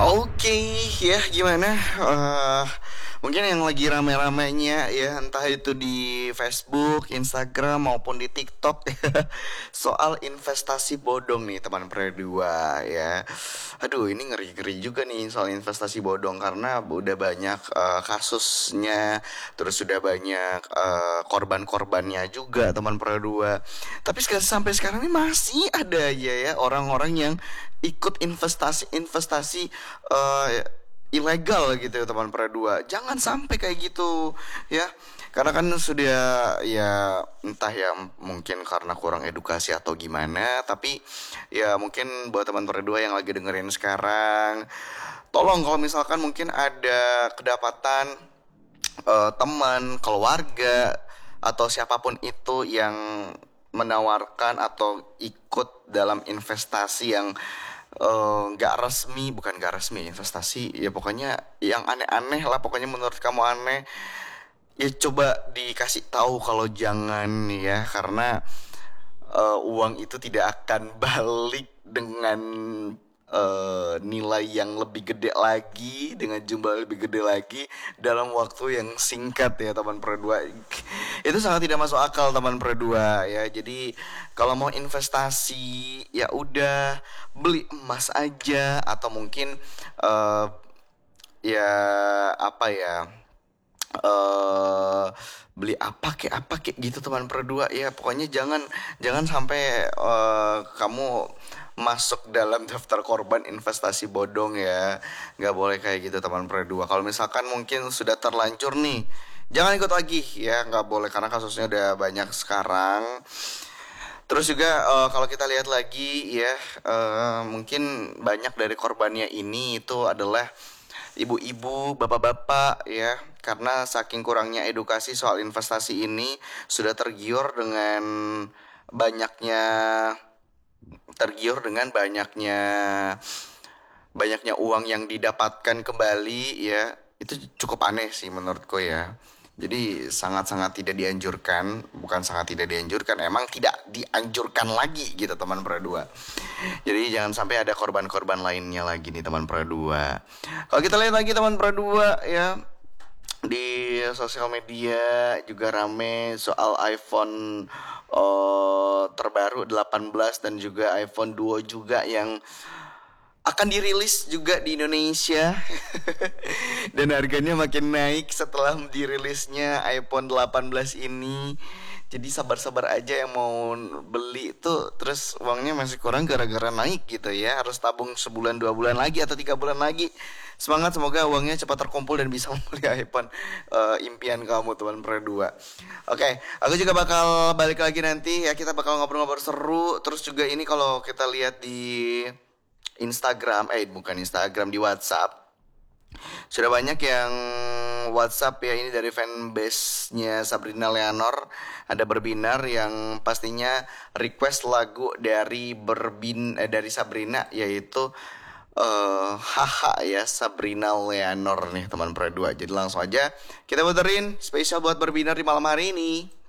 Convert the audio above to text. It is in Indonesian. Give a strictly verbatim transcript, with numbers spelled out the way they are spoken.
Oke, ya gimana? Eh, mungkin yang lagi rame-ramenya ya, entah itu di Facebook, Instagram maupun di TikTok soal investasi bodong nih teman Predua ya. Aduh, ini ngeri-ngeri juga nih soal investasi bodong karena udah banyak eh, kasusnya, terus sudah banyak eh, korban-korbannya juga teman Predua. Tapi sekarang sampai sekarang ini masih ada aja ya orang-orang yang ikut investasi-investasi eh, ilegal gitu ya teman Pradua. Jangan sampai kayak gitu ya. Karena kan sudah ya entah ya mungkin karena kurang edukasi atau gimana, tapi ya mungkin buat teman Pradua yang lagi dengerin sekarang, tolong kalau misalkan mungkin ada kedapatan eh, teman, keluarga atau siapapun itu yang menawarkan atau ikut dalam investasi yang eh, nggak resmi, bukan nggak resmi investasi, ya pokoknya yang aneh-aneh lah, pokoknya menurut kamu aneh, ya coba dikasih tahu kalau jangan ya, karena eh, uang itu tidak akan balik dengan eh, nilai yang lebih gede lagi, dengan jumlah lebih gede lagi dalam waktu yang singkat ya teman Perdua. Itu sangat tidak masuk akal teman Perdua ya. Jadi kalau mau investasi ya udah beli emas aja, atau mungkin eh ya apa ya, eh beli apa kek apa kek gitu teman Perdua ya. Pokoknya jangan jangan sampai eh, kamu masuk dalam daftar korban investasi bodong ya. Nggak boleh kayak gitu teman Perdua. Kalau misalkan mungkin sudah terlanjur nih, jangan ikut lagi ya, nggak boleh karena kasusnya udah banyak sekarang. Terus juga eh, kalau kita lihat lagi ya, eh, mungkin banyak dari korbannya ini itu adalah ibu-ibu, bapak-bapak ya, karena saking kurangnya edukasi soal investasi ini sudah tergiur dengan banyaknya tergiur dengan banyaknya banyaknya uang yang didapatkan kembali ya. Itu cukup aneh sih menurutku ya. Jadi sangat-sangat tidak dianjurkan, bukan sangat tidak dianjurkan, emang tidak dianjurkan lagi gitu teman Pradua. Jadi jangan sampai ada korban-korban lainnya lagi nih teman Pradua. Kalau kita lihat lagi teman Pradua ya, di sosial media juga rame soal iPhone eh, terbaru delapan belas dan juga iPhone Duo juga yang akan dirilis juga di Indonesia. Dan harganya makin naik setelah dirilisnya iPhone delapan belas ini. Jadi sabar-sabar aja yang mau beli tuh, terus uangnya masih kurang gara-gara naik gitu ya. Harus tabung sebulan, dua bulan lagi atau tiga bulan lagi. Semangat, semoga uangnya cepat terkumpul dan bisa membeli iPhone eh, impian kamu teman Perdua. Oke, aku juga bakal balik lagi nanti ya, kita bakal ngobrol-ngobrol seru. Terus juga ini kalau kita lihat di Instagram, eh bukan Instagram, di WhatsApp sudah banyak yang WhatsApp ya, ini dari fanbase-nya Sabrina Leonor. Ada Berbinar yang pastinya request lagu dari Berbin eh, dari Sabrina, yaitu eh Haha ya, Sabrina Leonor nih teman Perdua. Jadi langsung aja kita puterin spesial buat Berbinar di malam hari ini.